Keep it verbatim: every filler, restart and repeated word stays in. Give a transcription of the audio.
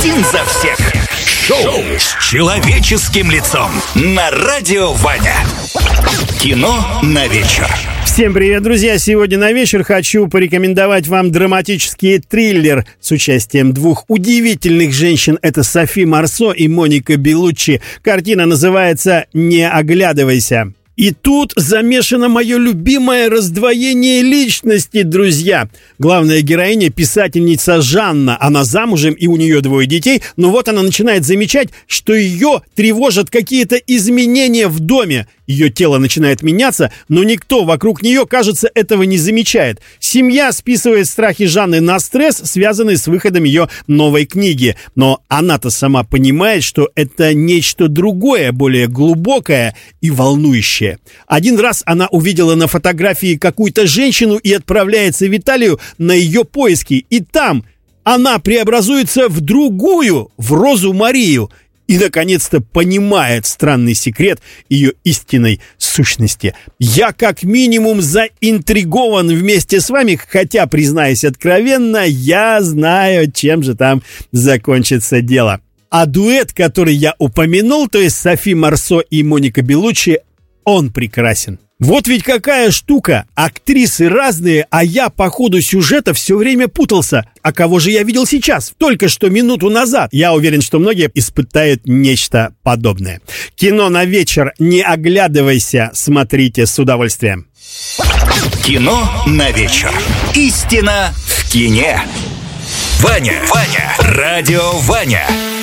Один за всех. Шоу с человеческим лицом на радио Ваня. Кино на вечер. Всем привет, друзья! Сегодня на вечер хочу порекомендовать вам драматический триллер с участием двух удивительных женщин. Это Софи Марсо и Моника Беллуччи. Картина называется «Не оглядывайся». И тут замешано мое любимое раздвоение личности, друзья. Главная героиня – писательница Жанна. Она замужем, и у нее двое детей. Но вот она начинает замечать, что ее тревожат какие-то изменения в доме. Ее тело начинает меняться, но никто вокруг нее, кажется, этого не замечает. Семья списывает страхи Жанны на стресс, связанный с выходом ее новой книги. Но она-то сама понимает, что это нечто другое, более глубокое и волнующее. Один раз она увидела на фотографии какую-то женщину и отправляется в Италию на ее поиски. И там она преобразуется в другую, в Розу Марию. И, наконец-то, понимает странный секрет ее истинной сущности. Я, как минимум, заинтригован вместе с вами, хотя, признаюсь откровенно, я знаю, чем же там закончится дело. А дуэт, который я упомянул, то есть Софи Марсо и Моника Беллуччи, он прекрасен. Вот ведь какая штука. Актрисы разные, а я по ходу сюжета все время путался. А кого же я видел сейчас? Только что минуту назад. Я уверен, что многие испытают нечто подобное. Кино на вечер. Не оглядывайся. Смотрите с удовольствием. Кино на вечер. Истина в кине. Ваня, Ваня, радио Ваня.